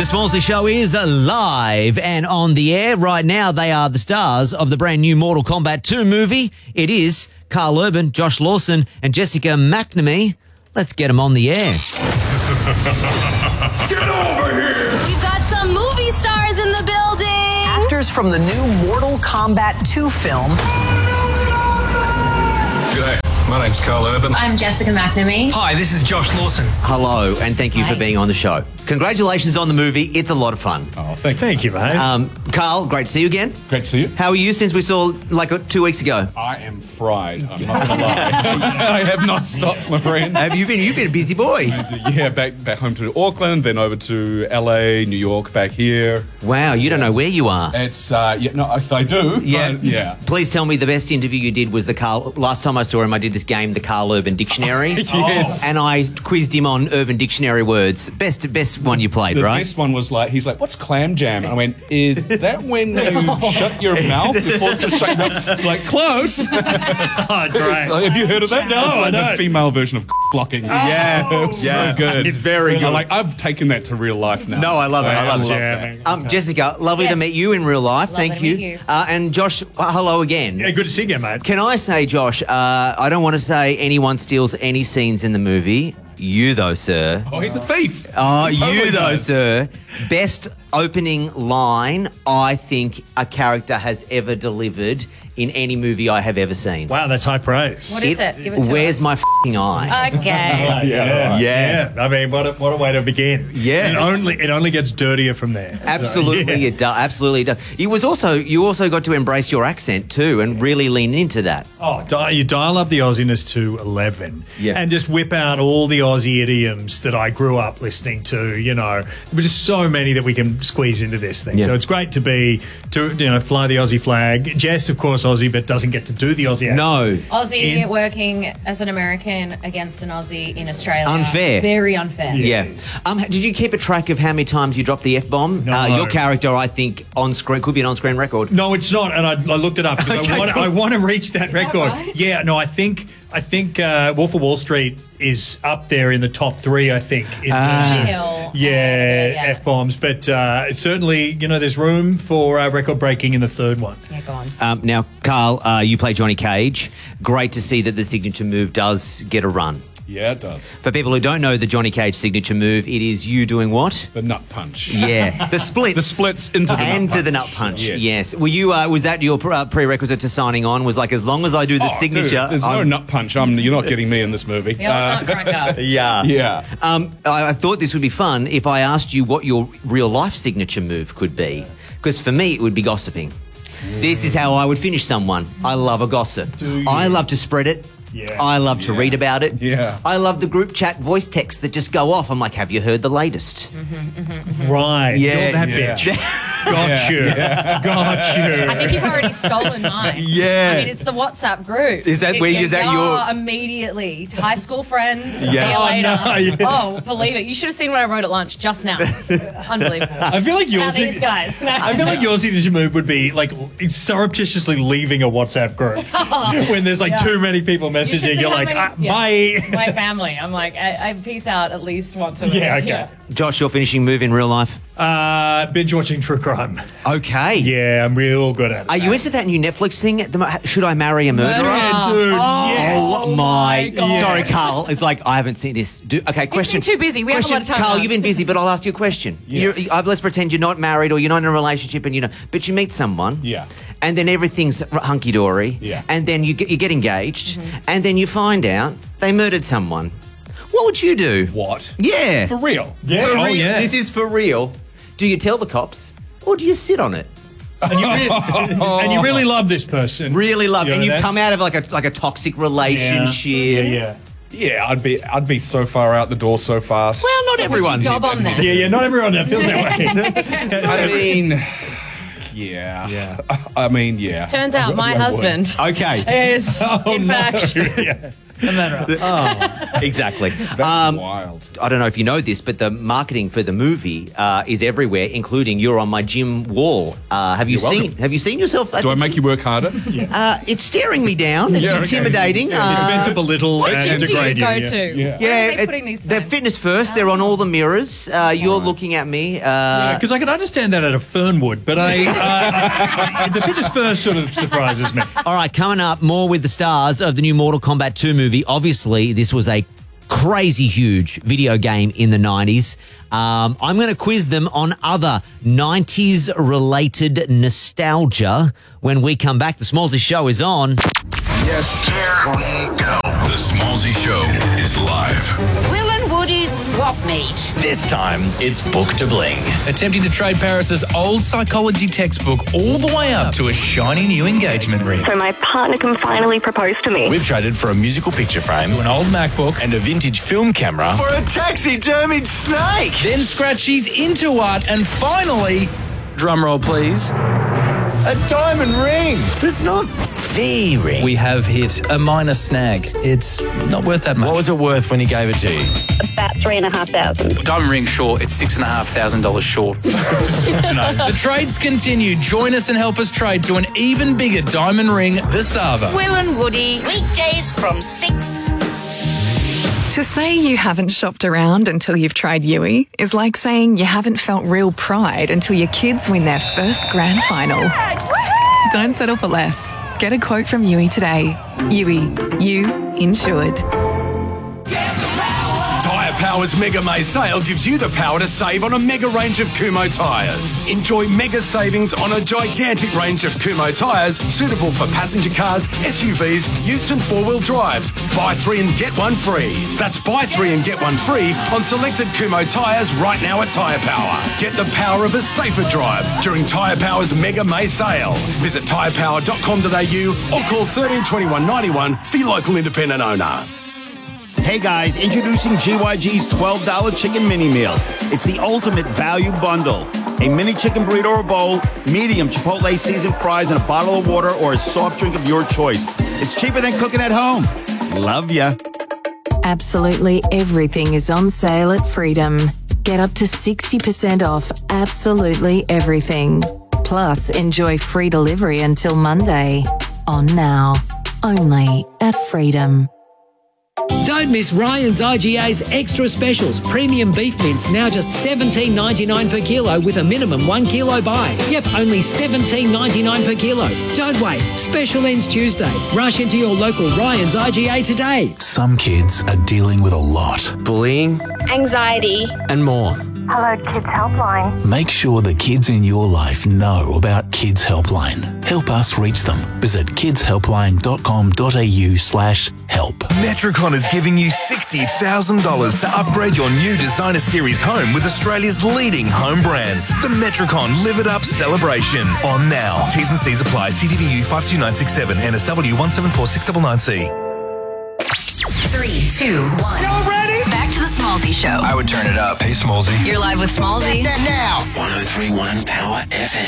The Smallsy Show is live and on the air. Right now, they are the stars of the brand new Mortal Kombat 2 movie. It is Carl Urban, Josh Lawson, and Jessica McNamee. Let's get them on the air. Get over here! We've got some movie stars in the building. Actors from the new Mortal Kombat 2 film. G'day, my name's Carl Urban. I'm Jessica McNamee. Hi, this is Josh Lawson. Hello, and thank you for being on the show. Congratulations on the movie. It's a lot of fun. Oh, thank you, mate. Carl, great to see you again. Great to see you. How are you since we saw like 2 weeks ago? I am fried, I'm not going to lie. I have not stopped, my friend. Have you been? You've been a busy boy. Yeah, back home to Auckland, then over to LA, New York, back here. Wow, you don't know where you are. It's, I do. Yeah. But, yeah. Please tell me the best interview you did was the Carl. Last time I saw him, I did this game, the Carl Urban Dictionary. Yes. And I quizzed him on Urban Dictionary words. Best one you played, The right? best one was he's like, what's clam jam? And I went, is that when you shut your mouth? You're forced to shut your mouth. It's like, close. Oh, great. Have you heard of that? No, it's like I don't. the female version of blocking. Yeah, it was so good. It's very good. I've taken that to real life now. No, I love it. I love it. that. Jessica, lovely to meet you in real life. Lovely Thank to you. meet you. And Josh, hello again. Yeah, good to see you again, mate. Can I say, Josh, I don't want to say anyone steals any scenes in the movie. You, though, sir. Oh, he's a thief. Oh, He totally you, though, does. sir. Best opening line I think a character has ever delivered in any movie I have ever seen. Wow, that's high praise. What is it? Give it to Where's us. my f***ing eye? Okay. Yeah. Yeah. I mean, what a way to begin. Yeah. It only gets dirtier from there. Absolutely, So, yeah. it does. Absolutely, it does. You also got to embrace your accent too, and really lean into that. Oh, you dial up the Aussiness to 11 Yeah. and just whip out all the Aussie idioms that I grew up listening to, There were just so many that we can squeeze into this thing. Yeah. So it's great to fly the Aussie flag. Jess, of course, Aussie, but doesn't get to do the Aussie accent. No. Aussie working as an American against an Aussie in Australia. Unfair. Very unfair. Yeah. Yes. Did you keep a track of how many times you dropped the F-bomb? No. Your character, I think, on screen could be an on-screen record. No, it's not, and I looked it up because Okay, I want to reach that record. right? Yeah, no, I think Wolf of Wall Street is up there in the top 3. I think. In terms of, Hill. yeah, F-bombs, but certainly, there's room for record breaking in the third one. Yeah, go on. Now, Carl, you play Johnny Cage. Great to see that the signature move does get a run. Yeah, it does. For people who don't know the Johnny Cage signature move, it is you doing what? The nut punch. Yeah, the splits. The splits into the nut and to punch. the nut punch. Yes. Yes. Were you? Was that your prerequisite to signing on? Was like, as long as I do the Oh, signature, dude, there's no I'm- nut punch. You're not getting me in this movie. Yeah, not cracker. Yeah. Yeah. I thought this would be fun if I asked you what your real life signature move could be, because for me it would be gossiping. This is how I would finish someone. I love a gossip. I love to spread it. Yeah. I love to read about it. Yeah. I love the group chat voice texts that just go off. I'm like, have you heard the latest? Right. Yeah, You're that yeah. bitch. Got you. Got you. I think you've already stolen mine. Yeah. I mean, it's the WhatsApp group. Is that where- is that your- Immediately. High school friends. See Yeah. you Oh, later. no, yeah. Oh, believe it. You should have seen what I wrote at lunch just now. Unbelievable. I feel like Now yours. these guys. I feel like your signature move would be like surreptitiously leaving a WhatsApp group when there's like Yeah. too many people You should messaging. see You're how like, many- bye. My family. I'm like, I peace out at least once a week. Yeah, okay. Josh, your finishing move in real life? Binge watching true crime. Okay. Yeah, I'm real good at it. Are you into that new Netflix thing? Should I Marry a Murderer? Yeah, dude. Oh, yes. Oh my God. Sorry, Yes. Carl. It's like I haven't seen this. Okay, question. too busy. We have a lot of time Carl, on. you've been busy, but I'll ask you a question. Yeah. Let's pretend you're not married or you're not in a relationship, and but you meet someone. Yeah. And then everything's hunky dory. Yeah. And then you get engaged, and then you find out they murdered someone. What would you do? What? Yeah. For real? Yeah. For Oh, real. yeah. This is for real. Do you tell the cops or do you sit on it? And you really love this person. Really love, and you've that's- come out of like a toxic relationship. Yeah. Yeah, I'd be so far out the door so fast. Well, not everyone. Job on that. Yeah, not everyone feels that way. I mean, yeah. Yeah. I mean, yeah. Turns out my husband Okay. is, in fact, Yeah. Isn't that right? Exactly. That's wild. I don't know if you know this, but the marketing for the movie is everywhere, including you're on my gym wall. Have you welcome. seen yourself? Do I make you work harder? It's staring me down. It's Yeah, okay. intimidating. It's meant to belittle What and gym do you degrade you. go yeah. to? Yeah. Yeah, Where are they putting these they're signs? Fitness First. They're on all the mirrors. You're looking at me. Because I can understand that at a Fernwood, but the Fitness First sort of surprises me. All right, coming up, more with the stars of the new Mortal Kombat 2 movie. Obviously, this was a crazy huge video game in the 90s. I'm going to quiz them on other 90s-related nostalgia when we come back. The Smallsy Show is on. Yes. Here we go. The Smallsy Show is live. Will and Woody's swap meet. This time, it's Book to Bling. Attempting to trade Paris's old psychology textbook all the way up to a shiny new engagement ring. So my partner can finally propose to me. We've traded for a musical picture frame, To an old MacBook. and a vintage film camera for a taxidermied snake. Then Scratchy's into art, and finally, drumroll please, A diamond ring. But it's not the ring. we have hit a minor snag. It's not worth that much. What was it worth when he gave it to you? About $3,500. Diamond ring short, it's $6,500 short. The trades continue. Join us and help us trade to an even bigger diamond ring, the Sava. Will and Woody, weekdays from 6. To say you haven't shopped around until you've tried Yui is like saying you haven't felt real pride until your kids win their first grand final. Don't settle for less. Get a quote from Yui today. Yui, you insured. Tyre Power's Mega May sale gives you the power to save on a mega range of Kumho tyres. Enjoy mega savings on a gigantic range of Kumho tyres suitable for passenger cars, SUVs, utes and four-wheel drives. Buy 3 and get 1 free. That's buy 3 and get 1 free on selected Kumho tyres right now at Tyre Power. Get the power of a safer drive during Tyre Power's Mega May sale. Visit tyrepower.com.au or call 13 21 91 for your local independent owner. Hey guys, introducing GYG's $12 chicken mini meal. It's the ultimate value bundle. A mini chicken burrito or bowl, medium Chipotle seasoned fries, and a bottle of water or a soft drink of your choice. It's cheaper than cooking at home. Love ya. Absolutely everything is on sale at Freedom. Get up to 60% off absolutely everything. Plus, enjoy free delivery until Monday. On now. Only at Freedom. Don't miss Ryan's IGA's extra specials. Premium beef mince now just $17.99 per kilo with a minimum 1 kilo buy. Yep, only $17.99 per kilo. Don't wait. Special ends Tuesday. Rush into your local Ryan's IGA today. Some kids are dealing with a lot. Bullying Anxiety. and more. Hello, Kids Helpline. Make sure the kids in your life know about Kids Helpline. Help us reach them. Visit kidshelpline.com.au/help. Metricon is giving you $60,000 to upgrade your new designer series home with Australia's leading home brands. The Metricon Live It Up celebration on now. T's and C's apply. CDBU 52967 NSW 17469C. 3, 2, 1. Y'all ready? Back to the Smallsy Show. I would turn it up. Hey, Smallsy. You're live with Smallsy. Now. 103.1 Power FM.